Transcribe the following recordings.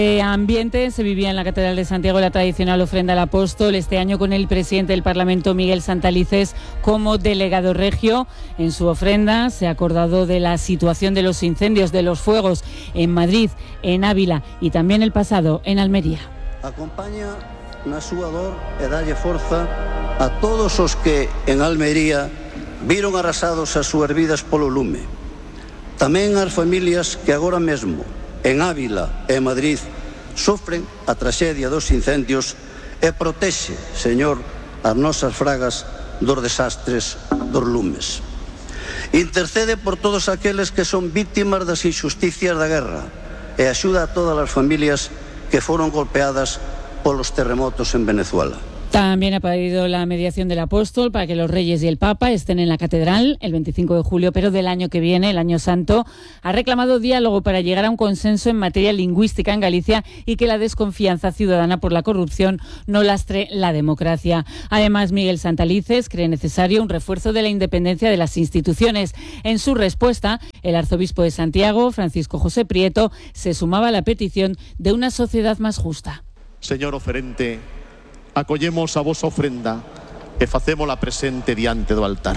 Ambiente se vivía en la Catedral de Santiago la tradicional ofrenda al Apóstol, este año con el presidente del Parlamento, Miguel Santalices, como delegado regio. En su ofrenda se ha acordado de la situación de los incendios, de los fuegos en Madrid, en Ávila y también el pasado en Almería. Acompaña na súa dor e dalle forza a todos os que en Almería viron arrasados as súas vidas polo lume. Tamén as familias que agora mesmo en Ávila e Madrid sofren a traxedia dos incendios e protexe, Señor, as nosas fragas dos desastres dos lumes. Intercede por todos aqueles que son vítimas das injusticias da guerra e axuda a todas as familias que foron golpeadas polos terremotos en Venezuela. También ha pedido la mediación del Apóstol para que los reyes y el Papa estén en la catedral el 25 de julio, pero del año que viene, el año santo. Ha reclamado diálogo para llegar a un consenso en materia lingüística en Galicia y que la desconfianza ciudadana por la corrupción no lastre la democracia. Además, Miguel Santalices cree necesario un refuerzo de la independencia de las instituciones. En su respuesta, el arzobispo de Santiago, Francisco José Prieto, se sumaba a la petición de una sociedad más justa. Señor oferente, acollemos a vosa ofrenda e facémola presente diante do altar.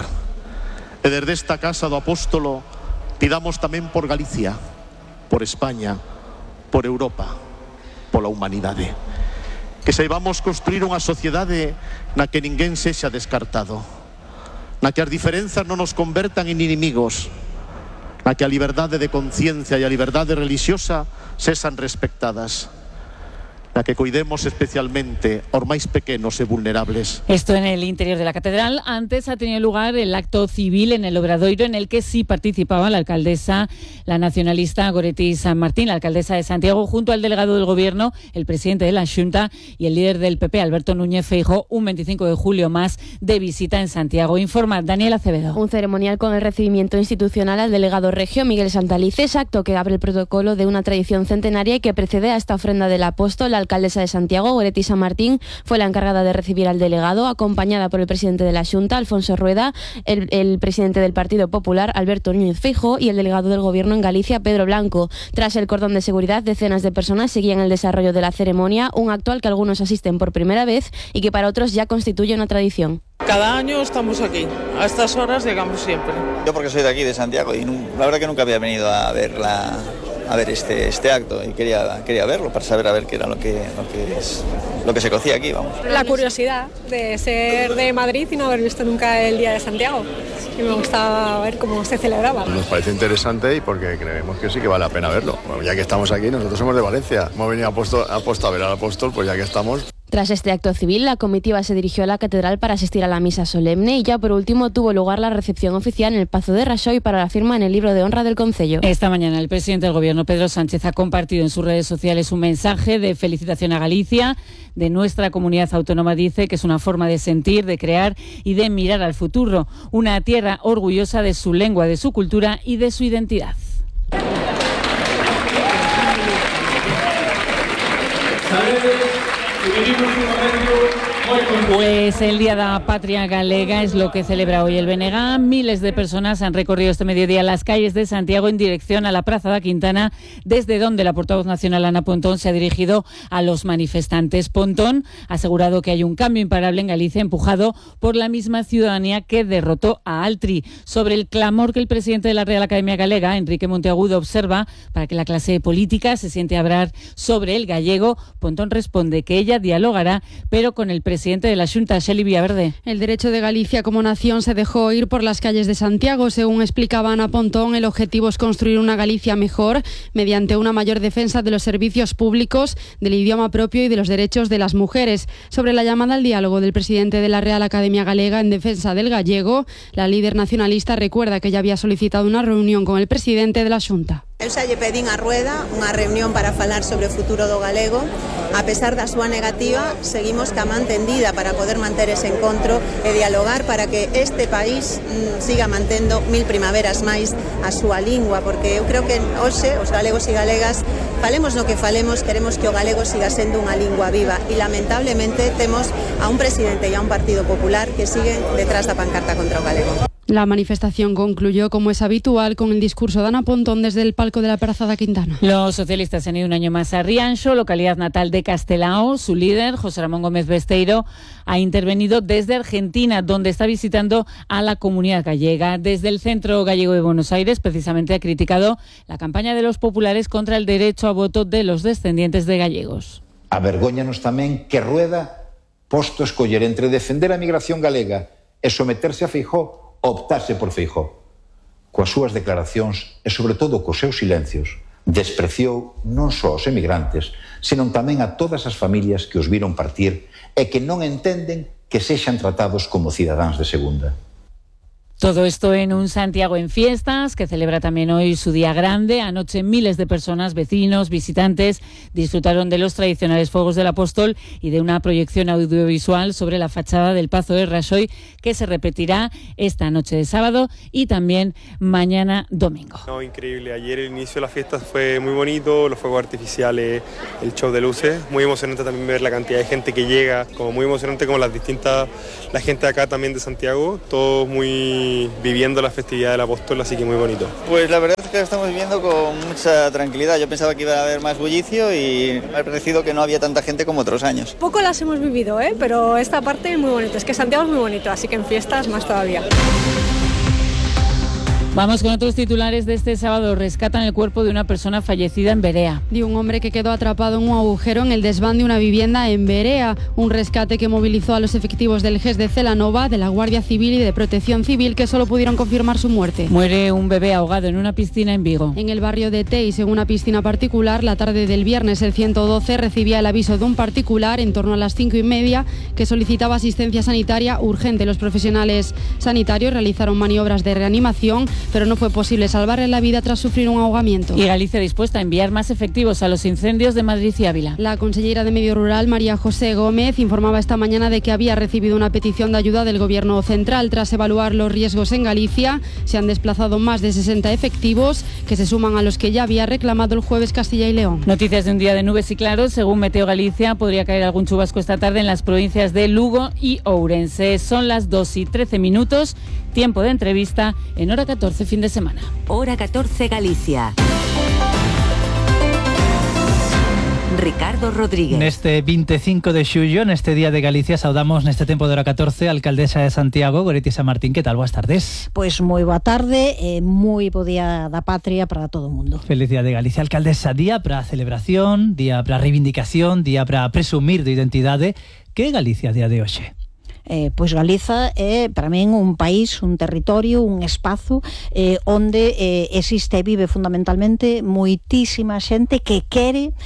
E desde esta casa do Apóstolo pidamos tamén por Galicia, por España, por Europa, pola humanidade. Que saibamos construir unha sociedade na que ninguén sexa descartado, na que as diferenzas non nos convertan en inimigos, na que a liberdade de conciencia e a liberdade religiosa sexan respectadas, la que cuidemos especialmente os máis pequenos e vulnerables. Esto en el interior de la catedral. Antes ha tenido lugar el acto civil en el Obradoiro, en el que sí participaba la alcaldesa, la nacionalista Goretti San Martín, la alcaldesa de Santiago, junto al delegado del Gobierno, el presidente de la Xunta y el líder del PP, Alberto Núñez Feijóo, un 25 de julio más de visita en Santiago. Informa Daniela Acevedo. Un ceremonial con el recibimiento institucional al delegado regio Miguel Santalices, acto que abre el protocolo de una tradición centenaria y que precede a esta ofrenda del Apóstol. La alcaldesa de Santiago, Goretti San Martín, fue la encargada de recibir al delegado, acompañada por el presidente de la Xunta, Alfonso Rueda, el presidente del Partido Popular, Alberto Núñez Feijóo, y el delegado del Gobierno en Galicia, Pedro Blanco. Tras el cordón de seguridad, decenas de personas seguían el desarrollo de la ceremonia, un acto al que algunos asisten por primera vez y que para otros ya constituye una tradición. Cada año estamos aquí, a estas horas llegamos siempre. Yo porque soy de aquí, de Santiago, y la verdad que nunca había venido a ver este acto y quería verlo para saber a ver qué era lo que se cocía aquí, vamos. La curiosidad de ser de Madrid y no haber visto nunca el Día de Santiago. Y me gustaba ver cómo se celebraba. Nos parece interesante y porque creemos que sí que vale la pena verlo. Bueno, ya que estamos aquí, nosotros somos de Valencia. Hemos venido a ver al Apóstol, pues ya que estamos. Tras este acto civil, la comitiva se dirigió a la catedral para asistir a la misa solemne y ya por último tuvo lugar la recepción oficial en el Pazo de Raxoi para la firma en el libro de honra del concello. Esta mañana el presidente del Gobierno, Pedro Sánchez, ha compartido en sus redes sociales un mensaje de felicitación a Galicia, de nuestra comunidad autónoma. Dice que es una forma de sentir, de crear y de mirar al futuro, una tierra orgullosa de su lengua, de su cultura y de su identidad. Pues el Día de la Patria Galega es lo que celebra hoy el BNG. Miles de personas han recorrido este mediodía las calles de Santiago en dirección a la Praza da Quintana, desde donde la portavoz nacional Ana Pontón se ha dirigido a los manifestantes. Pontón ha asegurado que hay un cambio imparable en Galicia, empujado por la misma ciudadanía que derrotó a Altri. Sobre el clamor que el presidente de la Real Academia Galega, Enrique Monteagudo, observa para que la clase política se siente a hablar sobre el gallego, Pontón responde que ella dialogará, pero con el presidente de la Xunta, Xeli Villaverde. El derecho de Galicia como nación se dejó oír por las calles de Santiago. Según explicaba Ana Pontón, el objetivo es construir una Galicia mejor mediante una mayor defensa de los servicios públicos, del idioma propio y de los derechos de las mujeres. Sobre la llamada al diálogo del presidente de la Real Academia Galega en defensa del gallego, la líder nacionalista recuerda que ya había solicitado una reunión con el presidente de la Xunta. Eu xa lle pedín a Rueda unha reunión para falar sobre o futuro do galego. A pesar da súa negativa, seguimos ca man tendida para poder manter ese encontro e dialogar para que este país siga mantendo 1000 primaveras máis a súa lingua, porque eu creo que hoxe os galegos e galegas, falemos no que falemos, queremos que o galego siga sendo unha lingua viva e lamentablemente temos a un presidente e a un Partido Popular que siguen detrás da pancarta contra o galego. La manifestación concluyó, como es habitual, con el discurso de Ana Pontón desde el palco de la Praza da Quintana. Los socialistas han ido un año más a Rianxo, localidad natal de Castelao. Su líder, José Ramón Gómez Besteiro, ha intervenido desde Argentina, donde está visitando a la comunidad gallega. Desde el Centro Gallego de Buenos Aires, precisamente, ha criticado la campaña de los populares contra el derecho a voto de los descendientes de gallegos. Avergóñanos tamén que Rueda, posto a escoller entre defender a migración galega e someterse a Feijóo, optase por Feijóo. Coas súas declaracións e, sobre todo, cos seus silencios, despreciou non só os emigrantes, senón tamén a todas as familias que os viron partir e que non entenden que sexan tratados como cidadáns de segunda. Todo esto en un Santiago en fiestas, que celebra también hoy su día grande. Anoche miles de personas, vecinos, visitantes, disfrutaron de los tradicionales fuegos del Apóstol y de una proyección audiovisual sobre la fachada del Pazo de Raxoi, que se repetirá esta noche de sábado y también mañana domingo. No, increíble. Ayer el inicio de las fiestas fue muy bonito, los fuegos artificiales, el show de luces. Muy emocionante también ver la cantidad de gente que llega, como muy emocionante como la gente de acá también de Santiago, todos muy viviendo la festividad del Apóstol, así que muy bonito. Pues la verdad es que lo estamos viviendo con mucha tranquilidad. Yo pensaba que iba a haber más bullicio y me ha parecido que no había tanta gente como otros años. Poco las hemos vivido, pero esta parte es muy bonita. Es que Santiago es muy bonito, así que en fiestas más todavía. Vamos con otros titulares de este sábado. Rescatan el cuerpo de una persona fallecida en Berea. De un hombre que quedó atrapado en un agujero en el desván de una vivienda en Berea. Un rescate que movilizó a los efectivos del GES de Celanova, de la Guardia Civil y de Protección Civil, que solo pudieron confirmar su muerte. Muere un bebé ahogado en una piscina en Vigo. En el barrio de Teis, en una piscina particular, la tarde del viernes el 112 recibía el aviso de un particular en torno a las 5:30 que solicitaba asistencia sanitaria urgente. Los profesionales sanitarios realizaron maniobras de reanimación, pero no fue posible salvarle la vida tras sufrir un ahogamiento. Y Galicia dispuesta a enviar más efectivos a los incendios de Madrid y Ávila. La consellera de Medio Rural, María José Gómez, informaba esta mañana de que había recibido una petición de ayuda del Gobierno central. Tras evaluar los riesgos en Galicia, se han desplazado más de 60 efectivos, que se suman a los que ya había reclamado el jueves Castilla y León. Noticias de un día de nubes y claros. Según Meteo Galicia, podría caer algún chubasco esta tarde en las provincias de Lugo y Ourense. Son las 2:13. Tiempo de entrevista en Hora 14, fin de semana. Hora 14 Galicia. Ricardo Rodríguez. Neste 25 de xullo, neste día de Galicia, saudamos neste tempo de Hora 14 a alcaldesa de Santiago, Goretti Sanmartín. Que tal? Boas tardes. Pois moi boa tarde e moi bo día da patria para todo o mundo. Feliz día de Galicia, alcaldesa. Día para a celebración, día para a reivindicación, día para presumir de identidade. Que é Galicia a día de hoxe? Pois Galiza é para min un país, un territorio, un espazo onde existe e vive fundamentalmente moitísima xente que quere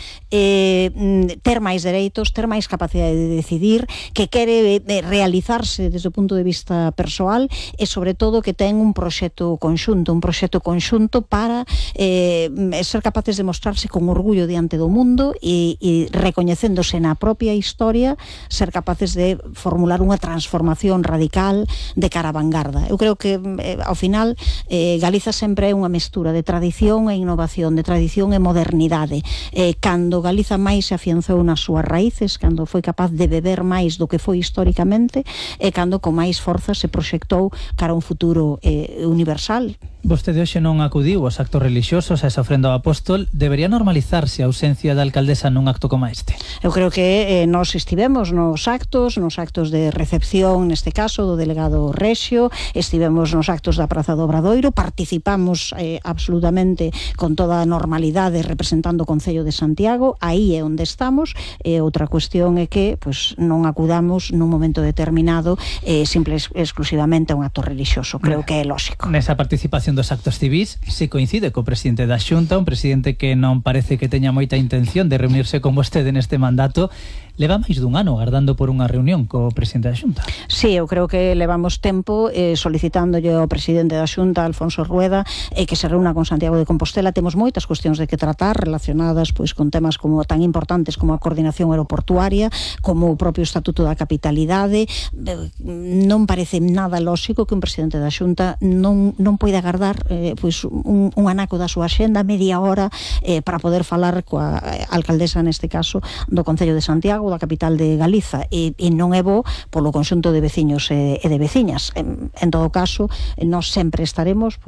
ter máis dereitos, ter máis capacidade de decidir, que quere realizarse desde o punto de vista persoal e sobre todo que ten un proxecto conxunto para ser capaces de mostrarse con orgullo diante do mundo e recoñecéndose na propia historia, ser capaces de formular unha transformación radical de cara a vanguarda. Eu creo que ao final Galiza sempre é unha mestura de tradición e innovación, de tradición e modernidade. Cando Galiza máis se afianzou nas súas raíces, cando foi capaz de beber máis do que foi históricamente e cando con máis forza se proxectou cara a un futuro universal. Vostede hoxe non acudiu aos actos religiosos, a esa ofrenda ao apóstol. Debería normalizarse a ausencia da alcaldesa nun acto como este? Eu creo que nós estivemos nos actos de recepción, neste caso, do delegado Rexio, estivemos nos actos da Praza do Obradoiro, participamos absolutamente con toda a normalidade representando o Concello de Santiago, aí é onde estamos. Outra cuestión é que non acudamos nun momento determinado simple exclusivamente a un acto religioso. Creo que é lógico. Nesa participación dos actos civis se coincide co presidente da Xunta, un presidente que non parece que teña moita intención de reunirse con vostede neste mandato. Leva máis dun ano agardando por unha reunión co presidente da Xunta. Sí, eu creo que levamos tempo solicitándolle ao presidente da Xunta, Alfonso Rueda, que se reúna con Santiago de Compostela. Temos moitas cuestións de que tratar relacionadas con temas como tan importantes como a coordinación aeroportuaria, como o propio Estatuto da Capitalidade. Non parece nada lóxico que un presidente da Xunta non poida agardar un anaco da súa axenda, media hora, para poder falar coa alcaldesa, neste caso, do Concello de Santiago, Santiago, da capital de Galiza, e non é bo polo conxunto de veciños e de veciñas. En todo caso, nós sempre estaremos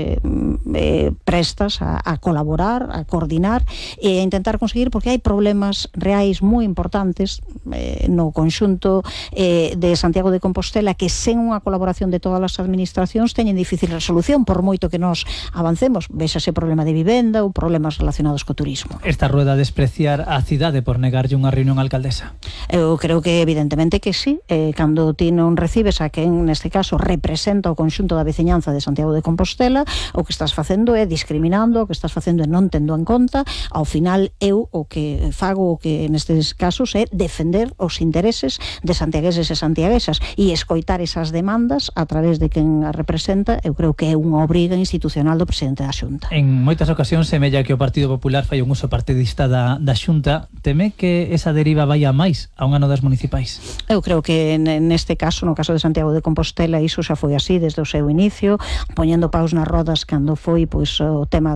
prestas a colaborar, a coordinar e a intentar conseguir, porque hai problemas reais moi importantes no conxunto de Santiago de Compostela que sen unha colaboración de todas as administracións teñen difícil resolución, por moito que nos avancemos. Véxase problema de vivenda ou problemas relacionados co turismo. Esta rueda despreciar a cidade por negarlle unha reunión á alcaldesa? Eu creo que evidentemente que sí. Cando ti non recibes a quen neste caso representa o conxunto da veciñanza de Santiago de Compostela, o que estás facendo é discriminando, o que estás facendo é non tendo en conta. Ao final eu o que fago, o que nestes casos é defender os intereses de santiagueses e santiaguesas e escoitar esas demandas a través de quen a representa. Eu creo que é unha obriga institucional do presidente da Xunta. En moitas ocasións semella que o Partido Popular fai un uso partidista da Xunta. Teme que esa deriva vai a máis a un ano das municipais? Eu creo que neste caso, no caso de Santiago de Compostela, iso xa foi así desde o seu inicio, poñendo paus nas rodas cando foi o tema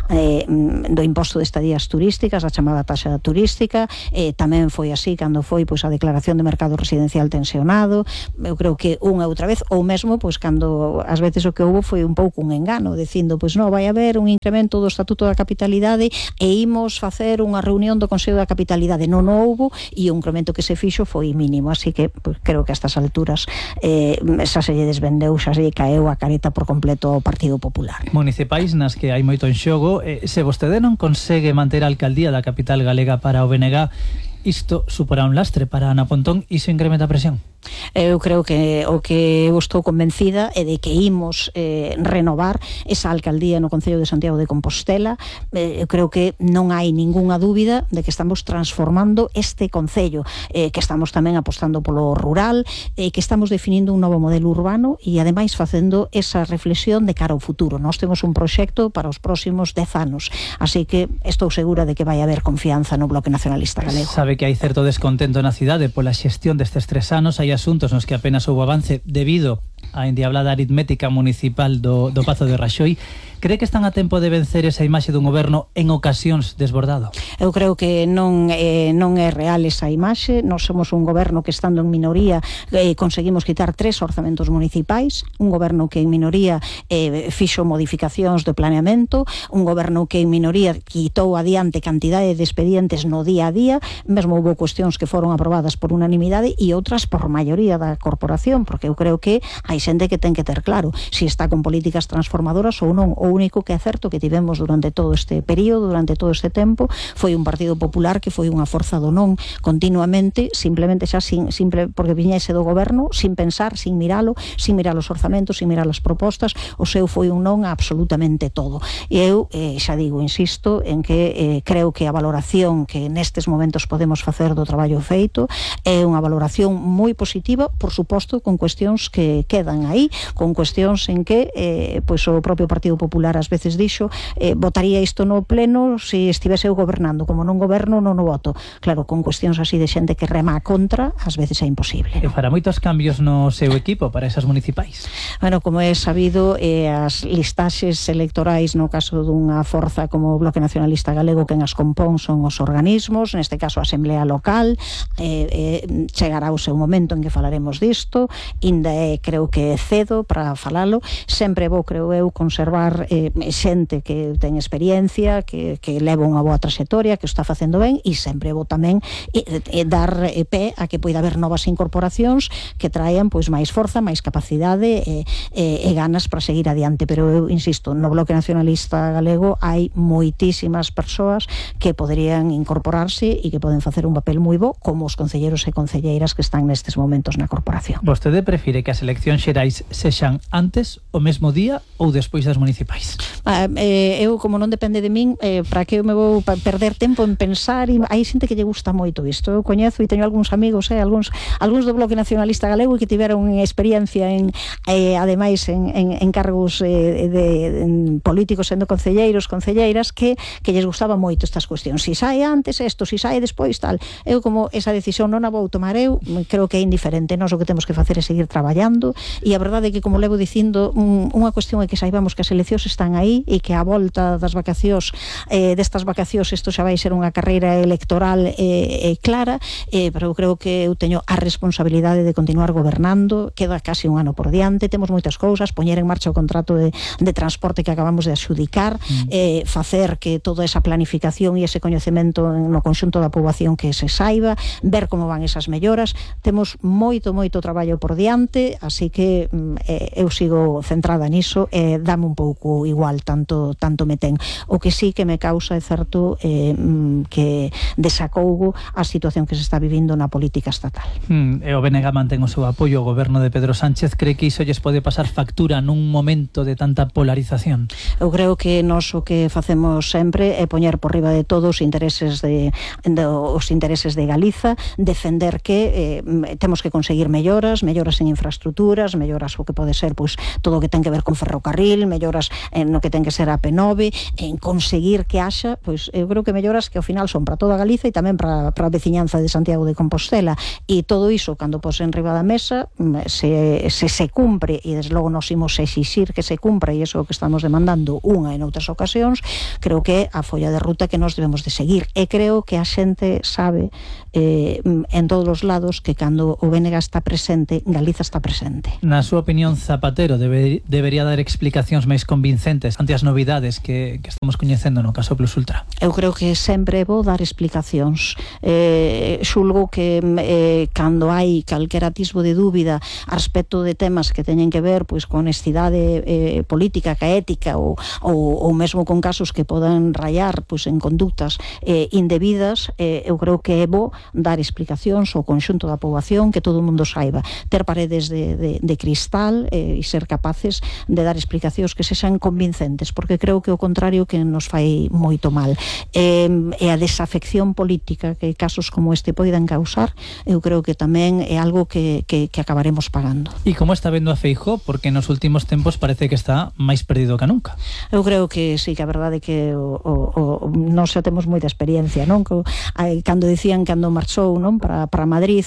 do imposto de estadías turísticas, a chamada taxa turística. Tamén foi así cando foi a declaración de mercado residencial tensionado. Eu creo que unha e outra vez, ou mesmo cando ás veces o que houve foi un pouco un engano, dicindo, non, vai haber un incremento do Estatuto da Capitalidade e imos facer unha reunión do Consello da Capitalidade. Non houbo, e o incremento que se fixo foi mínimo, así que creo que a estas alturas xa se lle desvendeu, xa se lle caeu a careta por completo ao Partido Popular. Municipais nas que hai moito en xogo, se vostede non consegue manter a alcaldía da capital galega para o BNG, isto suporá un lastre para Ana Pontón e iso incrementa a presión? Eu creo que o que eu estou convencida é de que imos renovar esa alcaldía no Concello de Santiago de Compostela. Eu creo que non hai ningunha dúbida de que estamos transformando este concello, que estamos tamén apostando polo rural, que estamos definindo un novo modelo urbano e ademais facendo esa reflexión de cara ao futuro. Nós temos un proxecto para os próximos 10 anos, así que estou segura de que vai haber confianza no Bloque Nacionalista Galego. Sabe que hai certo descontento na cidade pola xestión destes 3 anos. Hai asuntos nos que apenas houve avance debido a endiablada aritmética municipal do Pazo de Raxoi. Cree que están a tempo de vencer esa imaxe dun goberno en ocasións desbordado? Eu creo que non é real esa imaxe. Nós somos un goberno que, estando en minoría, conseguimos quitar 3 orzamentos municipais, un goberno que en minoría fixo modificacións do planeamento, un goberno que en minoría quitou adiante cantidade de expedientes no día a día, mesmo houve cuestións que foron aprobadas por unanimidade e outras por maioría da corporación, porque eu creo que hai xente que ten que ter claro se está con políticas transformadoras ou non. O único que é certo que tivemos durante todo este período, durante todo este tempo, foi un Partido Popular que foi unha forza do non continuamente, simplemente xa simple porque viñese do goberno, sin pensar, sin miralo, sin mirar os orzamentos, sin mirar as propostas. O seu foi un non a absolutamente todo. E eu xa digo, insisto, en que creo que a valoración que nestes momentos podemos facer do traballo feito é unha valoración moi positiva, por suposto, con cuestións que quedan aí, con cuestións en que o propio Partido Popular ás veces dixo votaría isto no pleno se estivese eu gobernando, como non goberno non o voto. Claro, con cuestións así de xente que rema a contra, ás veces é imposible. E fará moitos cambios no seu equipo para esas municipais? Bueno, como é sabido, as listaxes electorais no caso dunha forza como o Bloque Nacionalista Galego, quen as compón son os organismos, neste caso a Asamblea Local. Chegará o seu momento en que falaremos disto, ainda creo que é cedo para falalo. Sempre vou, creo eu, conservar xente que ten experiencia, que leva unha boa traxectoria, que está facendo ben, e sempre vou tamén dar pé a que poida haber novas incorporacións que traen máis forza, máis capacidade e ganas para seguir adiante. Pero eu insisto, no Bloque Nacionalista Galego hai moitísimas persoas que poderían incorporarse e que poden facer un papel moi bo, como os concelleiros e concelleiras que están nestes momentos na corporación. Vostede prefire que as eleccións xerais sexan antes, o mesmo día ou despois das municipais? Eu, como non depende de min, para que eu me vou perder tempo en pensar, e hai xente que lle gusta moito isto. Eu coñezo e teño algúns amigos, algúns do Bloque Nacionalista Galego que tiveron experiencia ademais en cargos políticos, sendo concelleiros, concelleiras, que lles gustaba moito estas cuestións. Si sai antes isto, si sai despois tal. Eu, como esa decisión non a vou tomar eu, creo que é indiferente. Nós o que temos que facer é seguir traballando e a verdade é que, como levo dicindo, unha cuestión é que saibamos que as eleccións están aí e que a volta das vacacións destas vacacións isto xa vai ser unha carreira electoral clara, pero eu creo que eu teño a responsabilidade de continuar gobernando, queda casi un ano por diante, temos moitas cousas, poñer en marcha o contrato de transporte que acabamos de adxudicar, facer que toda esa planificación e ese coñecemento no conxunto da poboación que se saiba, ver como van esas melloras. Temos moito traballo por diante, así que eu sigo centrada niso e dame un pouco igual tanto me ten. O que sí que me causa é certo que desacougo a situación que se está vivindo na política estatal. E o BNG mantén o seu apoio ao goberno de Pedro Sánchez. Cree que iso lles pode pasar factura nun momento de tanta polarización? Eu creo que nós o que facemos sempre é poñer por riba de todos os intereses de Galiza, defender que temos que conseguir melloras en infraestructuras, melloras o que pode ser pois todo o que ten que ver con ferrocarril, melloras no que ten que ser a P9, en conseguir que haxa, pois eu creo que melloras que ao final son para toda Galiza e tamén para a veciñanza de Santiago de Compostela, e todo iso cando pose en riba da mesa se cumpre, e desde logo nos imos exixir que se cumpra, e iso é o que estamos demandando unha e noutras ocasións, creo que é a folla de ruta que nos debemos de seguir, e creo que a xente sabe en todos os lados que cando o BNG está presente, Galiza está presente. Na súa opinión, Zapatero debería dar explicacións máis convincentes ante as novidades que estamos coñecendo no caso Plus Ultra? Eu creo que sempre é bo dar explicacións. Xulgo que cando hai calquera atisbo de dúbida a respecto de temas que teñen que ver pois con honestidade política, ca ética ou mesmo con casos que podan rayar pois en conductas indebidas, eu creo que é bo dar explicacións ao conxunto da poboación, que todo o mundo saiba, ter paredes de cristal e ser capaces de dar explicacións que sexan convincentes, porque creo que o contrario que nos fai moito mal e a desafección política que casos como este poidan causar, eu creo que tamén é algo que acabaremos pagando. E como está vendo a Feijóo? Porque nos últimos tempos parece que está máis perdido que nunca. Eu creo que sí, que a verdade é que nós xa temos moita experiencia, non? Cando dicían cando marchou, non, para Madrid,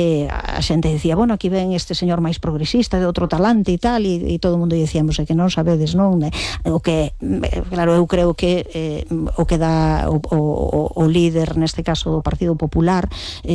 a xente dicía, bueno, aquí ven este señor máis progresista, de outro talante e tal, e todo o mundo dicíamos que non sabedes, non? O que, claro, eu creo que o que dá o líder, neste caso do Partido Popular,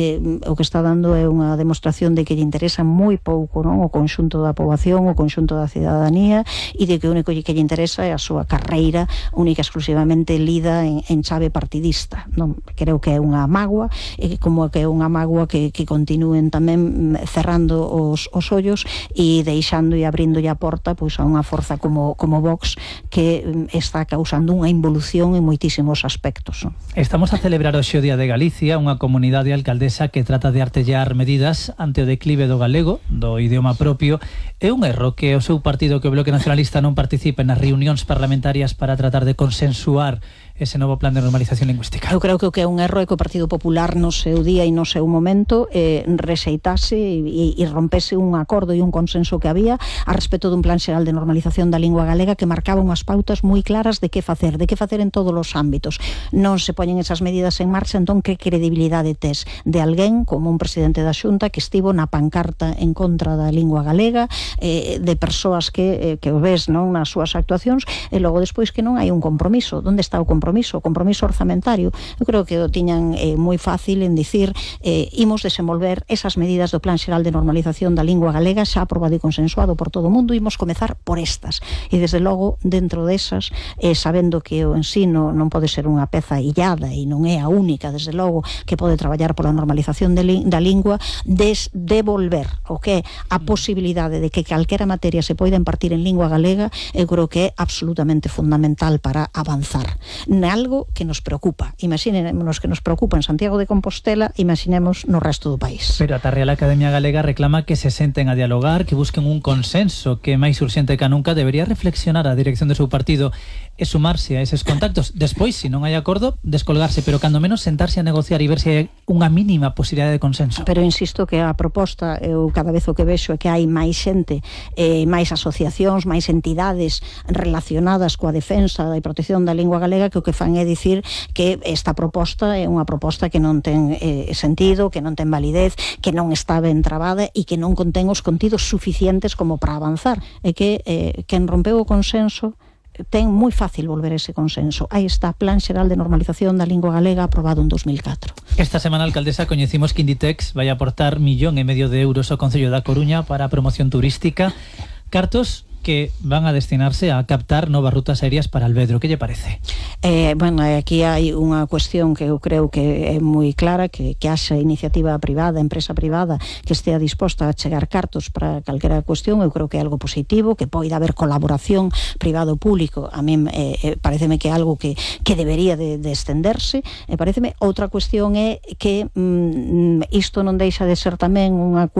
o que está dando é unha demostración de que lle interesa moi pouco, non, o conxunto da poboación, o conxunto da cidadanía, e de que o único que lle interesa é a súa carreira única exclusivamente lida en chave partidista, non? Creo que é unha mágoa, como que é unha mágoa que continúen tamén cerrando os ollos e deixando e abrindo a porta pois a unha forza como Vox, que está causando unha involución en moitísimos aspectos. Estamos a celebrar hoxe o Día de Galicia, unha comunidade alcaldesa que trata de artellar medidas ante o declive do galego, do idioma propio. É un erro que o seu partido, que o Bloque Nacionalista, non participe nas reunións parlamentarias para tratar de consensuar ese novo plan de normalización lingüística? Eu creo que o que é un erro é que o Partido Popular no seu día e no seu momento rexeitase e rompese un acordo e un consenso que había a respecto dun plan xeral de normalización da lingua galega que marcaba unhas pautas moi claras de que facer en todos os ámbitos. Non se poñen esas medidas en marcha, entón que credibilidade tes de alguén como un presidente da Xunta que estivo na pancarta en contra da lingua galega, de persoas que o ves, non, nas súas actuacións, e logo despois que non hai un compromiso. Onde está o compromiso orzamentario? Eu creo que o tiñan moi fácil en dicir imos desenvolver esas medidas do plan xeral de normalización da lingua galega xa aprobado e consensuado por todo o mundo, imos comezar por estas, e desde logo dentro desas, sabendo que o ensino non pode ser unha peza illada e non é a única, desde logo, que pode traballar pola normalización da lingua, devolver o que é a posibilidade de que calquera materia se poida impartir en lingua galega, eu creo que é absolutamente fundamental para avanzar algo que nos preocupa. Imaginémonos que nos preocupa en Santiago de Compostela, imaginemos no resto do país. Pero a Real Academia Galega reclama que se senten a dialogar, que busquen un consenso, que máis urxente que nunca debería reflexionar a dirección do seu partido e sumarse a eses contactos. Despois, se non hai acordo, descolgarse, pero cando menos sentarse a negociar e ver se hai unha mínima posibilidade de consenso. Pero insisto que a proposta, eu cada vez o que vexo é que hai máis xente, máis asociacións, máis entidades relacionadas coa defensa e protección da lingua galega, que o que fan é dicir que esta proposta é unha proposta que non ten sentido, que non ten validez, que non está ben trabada e que non contén os contidos suficientes como para avanzar. E que quen rompeu o consenso ten moi fácil volver ese consenso. Aí está o Plan Xeral de Normalización da Lingua Galega aprobado en 2004. Esta semana, alcaldesa, coñecimos que Inditex vai aportar 1,5 millón de euros ao Concello da Coruña para a promoción turística, cartos que van a destinarse a captar novas rutas aéreas para Alvedro. Que lle parece? Bueno, aquí hai unha cuestión que eu creo que é moi clara, que haxa iniciativa privada, empresa privada, que estea disposta a chegar cartos para calquera cuestión. Eu creo que é algo positivo, que poida haber colaboración privado-público. A mí pareceme que é algo que debería de estenderse. Pareceme outra cuestión é que isto non deixa de ser tamén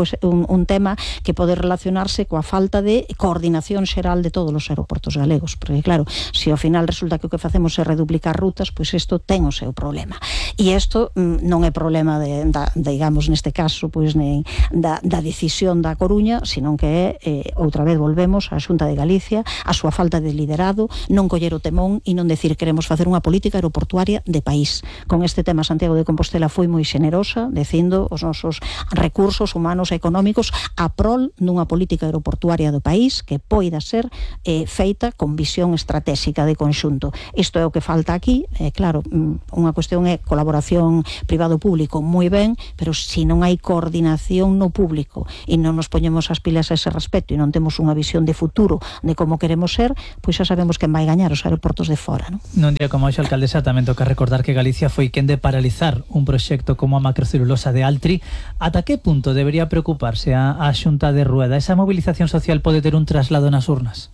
un tema que pode relacionarse coa falta de coordinación xeral de todos os aeroportos galegos, porque claro, se ao final resulta que o que facemos é reduplicar rutas, pois isto ten o seu problema. E isto non é problema digamos, neste caso, pois nen da decisión da Coruña, senón que é, outra vez volvemos á Xunta de Galicia, a súa falta de liderado, non coller o temón e non decir queremos facer unha política aeroportuaria de país. Con este tema, Santiago de Compostela foi moi xenerosa, dicindo os nosos recursos humanos e económicos a prol dunha política aeroportuaria do país que poida ser feita con visión estratégica de conxunto. Isto é o que falta aquí. Claro, unha cuestión é colaboración privado-público, moi ben, pero se non hai coordinación no público e non nos poñemos as pilas a ese respecto e non temos unha visión de futuro de como queremos ser, pois xa sabemos quen vai gañar os aeroportos de fora, non? Nun día como hoxe, alcaldesa, tamén toca recordar que Galicia foi quen de paralizar un proxecto como a macrocelulosa de Altri. Ata que punto debería preocuparse a Xunta de Rueda? Esa movilización social pode ter un traslado nas urnas?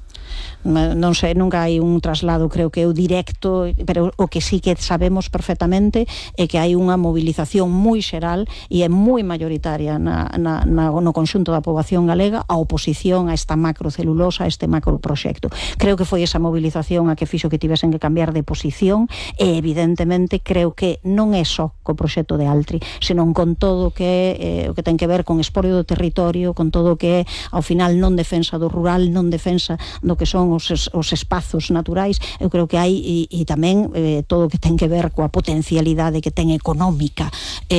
Non sei, nunca hai un traslado, creo que é o directo, pero o que sí que sabemos perfectamente é que hai unha movilización moi xeral e é moi mayoritaria no conxunto da poboación galega a oposición a esta macrocelulosa, a este macroproxecto. Creo que foi esa movilización a que fixo que tivesen que cambiar de posición e evidentemente creo que non é só co proxecto de Altri, senón con todo o que ten que ver con expolio do territorio, con todo o que é ao final non defensa do rural, non defensa do que son os espazos naturais. Eu creo que hai e tamén todo o que ten que ver coa potencialidade que ten económica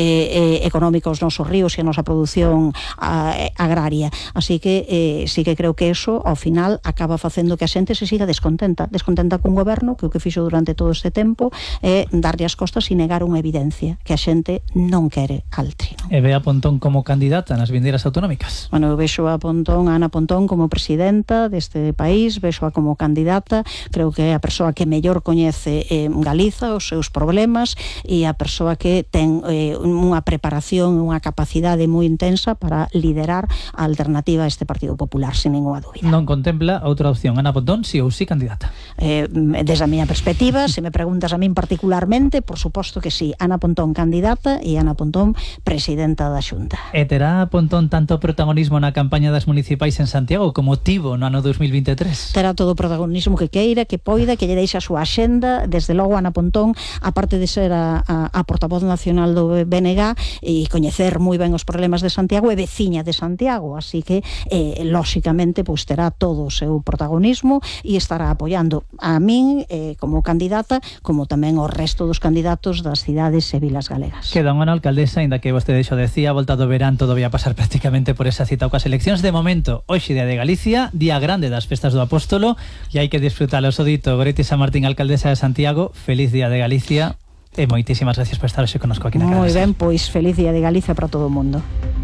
os nosos ríos e a nosa produción agraria. Así que sí que creo que eso ao final acaba facendo que a xente se siga descontenta cun goberno que o que fixo durante todo este tempo é darlle as costas e negar unha evidencia que a xente non quere Altri, non? E ve a Pontón como candidata nas vindeiras autonómicas? Bueno, eu vexo a Ana Pontón como presidenta deste país, vexo como candidata, creo que é a persoa que mellor coñece Galiza, os seus problemas, e a persoa que ten unha preparación, unha capacidade moi intensa para liderar a alternativa a este Partido Popular, sin ninguna dúbida. Non contempla outra opción, Ana Pontón, si ou si candidata? Desde a miña perspectiva, se me preguntas a min particularmente, por suposto que sí, Ana Pontón candidata e Ana Pontón presidenta da Xunta. E terá Pontón tanto protagonismo na campaña das municipais en Santiago como tivo no ano 2023? Terá todo o protagonismo que queira, que poida, que lle deixe a súa axenda. Desde logo, Ana Pontón, aparte de ser a portavoz nacional do BNG e coñecer moi ben os problemas de Santiago, é veciña de Santiago, así que lóxicamente pois terá todo o seu protagonismo e estará apoiando a min como candidata, como tamén o resto dos candidatos das cidades e vilas galegas. Queda unha alcaldesa, ainda que vostede xo decía, a volta do verán todo vai a pasar prácticamente por esa cita coas eleccións. De momento, hoxe Día de Galicia, día grande das festas do Apóstolo, e hai que disfrutalo. Os dito, Goretti Sanmartín, alcaldesa de Santiago, feliz Día de Galicia e moitísimas gracias por estar hoxe connosco aquí na casa. Moi ben, pois feliz Día de Galicia para todo o mundo.